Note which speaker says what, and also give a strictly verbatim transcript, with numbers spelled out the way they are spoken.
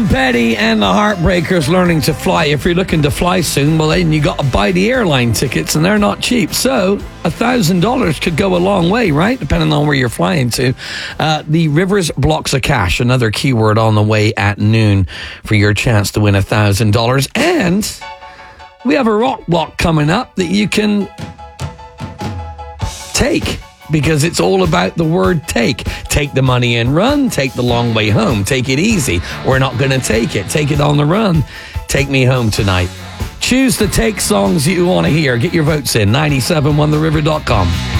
Speaker 1: Tom Petty and the Heartbreakers learning to fly. If you're looking to fly soon, well, then you got to buy the airline tickets, and they're not cheap. So a thousand dollars could go a long way, right? Depending on where you're flying to. Uh, the Rivers Blocks of Cash, another keyword on the way at noon for your chance to win a thousand dollars. And we have a rock block coming up that you can take, because it's all about the word take. Take the money and run. Take the long way home. Take it easy. We're not going to take it. Take it on the run. Take me home tonight. Choose the take songs you want to hear. Get your votes in. nine seven one the river dot com.